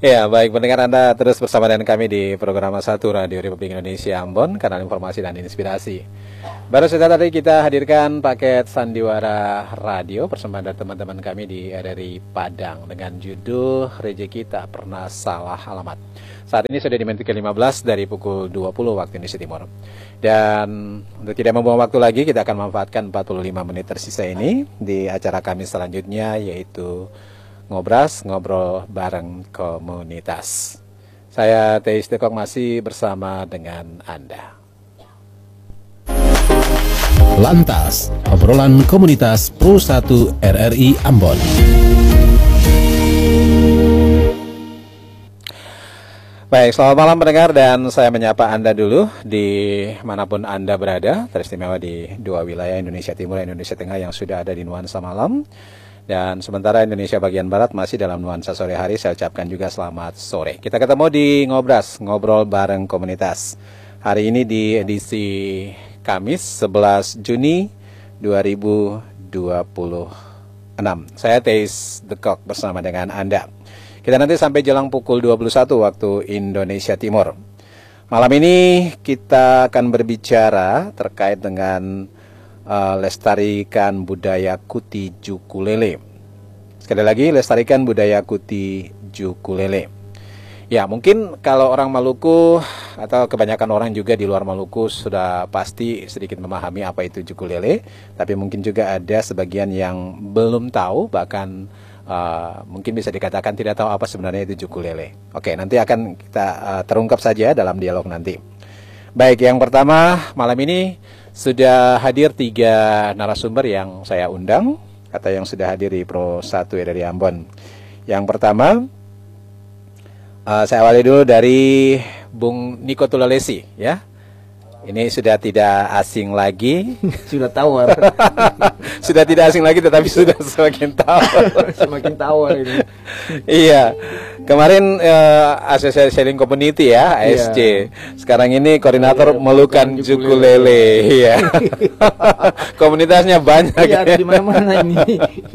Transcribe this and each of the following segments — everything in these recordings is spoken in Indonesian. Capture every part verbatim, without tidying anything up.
Ya, baik pendengar, Anda terus bersama dengan kami di program satu Radio Republik Indonesia Ambon, kanal informasi dan inspirasi. Baru saja tadi kita hadirkan paket Sandiwara Radio persembahan dari teman-teman kami di R R I Padang dengan judul Rezeki Tak Pernah Salah Alamat. Saat ini sudah di menit ke lima belas dari pukul dua puluh waktu Indonesia Timur. Dan untuk tidak membuang waktu lagi, kita akan memanfaatkan empat puluh lima menit tersisa ini di acara kami selanjutnya, yaitu Ngobras, ngobrol bareng komunitas. Saya Teis Dekok masih bersama dengan Anda. Lantas, obrolan komunitas Pro satu R R I Ambon. Baik, selamat malam pendengar, dan saya menyapa Anda dulu di manapun Anda berada, teristimewa di dua wilayah Indonesia Timur dan Indonesia Tengah yang sudah ada di nuansa malam. Dan sementara Indonesia bagian Barat masih dalam nuansa sore hari, saya ucapkan juga selamat sore. Kita ketemu di Ngobras, ngobrol bareng komunitas. Hari ini di edisi Kamis sebelas Juni dua ribu dua puluh enam. Saya Teis Dekok bersama dengan Anda. Kita nanti sampai jelang pukul dua puluh satu waktu Indonesia Timur. Malam ini kita akan berbicara terkait dengan Uh, lestarikan budaya Kuti Jukulele. Sekali lagi, lestarikan budaya Kuti Jukulele. Ya, mungkin kalau orang Maluku atau kebanyakan orang juga di luar Maluku sudah pasti sedikit memahami apa itu Jukulele, tapi mungkin juga ada sebagian yang belum tahu, bahkan uh, mungkin bisa dikatakan tidak tahu apa sebenarnya itu Jukulele. Oke, nanti akan kita uh, terungkap saja dalam dialog nanti. Baik, yang pertama malam ini sudah hadir tiga narasumber yang saya undang atau yang sudah hadir di Pro satu R R I Ambon. Yang pertama, uh, saya awali dulu dari Bung Niko Tulalesi, ya. Ini sudah tidak asing lagi. Sudah tahu. Sudah tidak asing lagi, tetapi sudah semakin tahu. Semakin tahu ini. Iya. Kemarin uh, Asosiasi Sailing Community ya, A S C. Iya. Sekarang ini koordinator iya, Melukan Jukulele. Iya. Komunitasnya banyak. Iya, ya. Di mana-mana ini.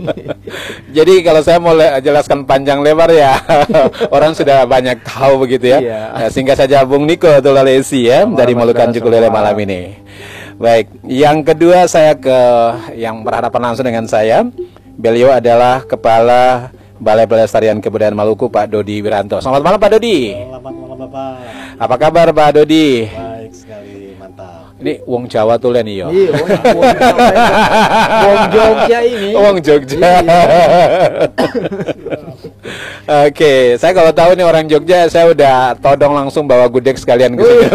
Jadi kalau saya mau jelaskan panjang lebar ya, orang sudah banyak tahu begitu ya. Iya. Nah, singkat saja Bung Niko Tulalesi ya, dari Melukan Jukulele malam ini. Baik, yang kedua saya ke yang berhadapan langsung dengan saya. Beliau adalah Kepala Balai Pelestarian Kebudayaan Maluku, Pak Dodi Wiranto. Selamat malam Pak Dodi. Selamat malam Bapak. Apa kabar Pak Dodi? Baik sekali, mantap. Ini wong Jawa tulen iyo. Iya, wong, wong, wong Jogja ini. Wong Jogja. Oke, saya kalau tahu nih orang Jogja, saya udah todong langsung bawa gudeg sekalian ke sini.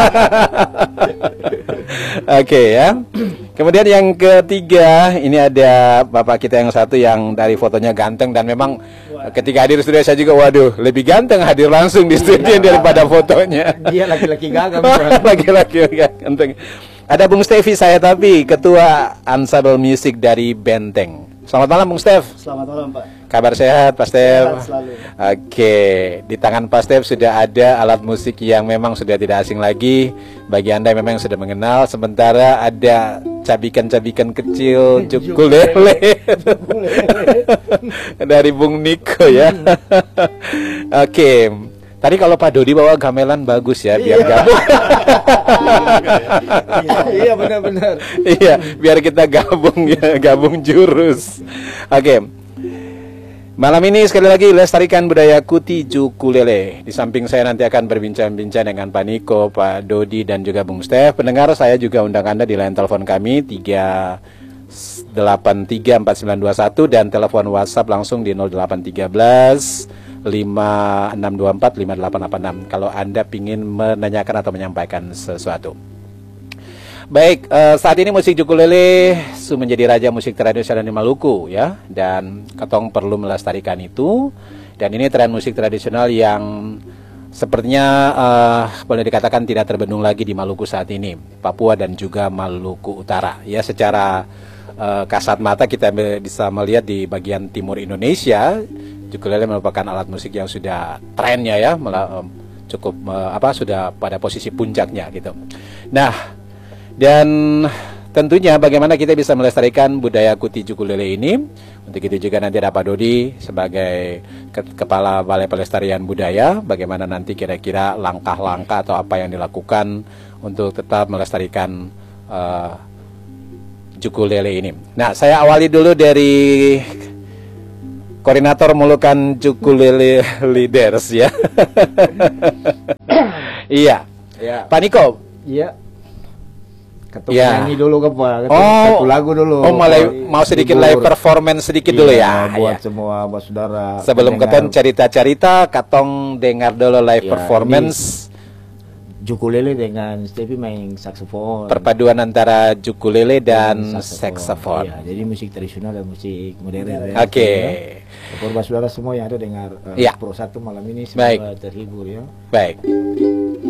Oke ya. Kemudian yang ketiga, ini ada bapak kita yang satu yang dari fotonya ganteng, dan memang ketika hadir di studio saya juga, waduh, lebih ganteng hadir langsung di studio daripada fotonya. Dia laki-laki gagah. Laki-laki ganteng. Ada Bung Stevi saya tapi ketua Ensemble Music dari Benteng. Selamat malam Bung Stev. Selamat malam Pak. Kabar sehat Pak Stev? Sehat selalu. Oke, di tangan Pak Stev sudah ada alat musik yang memang sudah tidak asing lagi bagi Anda yang memang sudah mengenal. Sementara ada cabikan-cabikan kecil Jukulele dari Bung Niko ya. Oke, tadi kalau Pak Dodi bawa gamelan bagus ya, biar gabung. Iya benar-benar. Iya, biar kita gabung ya, gabung jurus. Oke. Malam ini sekali lagi lestarikan budaya Kuti Jukulele. Di samping saya nanti akan berbincang-bincang dengan Pak Niko, Pak Dodi, dan juga Bung Stev. Pendengar, saya juga undang Anda di line telepon kami tiga delapan tiga empat sembilan dua satu dan telepon WhatsApp langsung di nol delapan tiga belas lima enam dua empat lima delapan delapan enam kalau Anda ingin menanyakan atau menyampaikan sesuatu. Baik, uh, saat ini musik Jukulele sudah menjadi raja musik tradisional di Maluku ya, dan Ketong perlu melestarikan itu. Dan ini tren musik tradisional yang sepertinya uh, boleh dikatakan tidak terbendung lagi di Maluku saat ini, Papua dan juga Maluku Utara. Ya, secara uh, kasat mata kita bisa melihat di bagian timur Indonesia, Jukulele merupakan alat musik yang sudah trennya ya, cukup uh, apa sudah pada posisi puncaknya gitu. Nah, dan tentunya bagaimana kita bisa melestarikan budaya kuti ukulele ini. Untuk itu juga nanti ada Pak Dodi sebagai ke- Kepala Balai Pelestarian Budaya, bagaimana nanti kira-kira langkah-langkah atau apa yang dilakukan untuk tetap melestarikan uh, ukulele ini. Nah, saya awali dulu dari koordinator mulukan ukulele leaders ya. Iya. Ya. Pak Niko. Iya. Ketemu Ya. nyanyi dulu ke Pak. Ketemu Oh. satu lagu dulu. Oh, mulai Kalau mau sedikit libur. live performance sedikit dulu ya. Buat Ya. semua buat saudara. Sebelum pendengar ketong cerita-cerita, katong dengar dulu live Ya, performance ukulele dengan Stevie main saksofon. perpaduan antara ukulele dan saxophone. Iya, jadi musik tradisional dan musik modern. Oke. Ya. Buat saudara semua yang ada dengar uh, Ya. Pro satu malam ini Baik. semoga terhibur ya. Baik.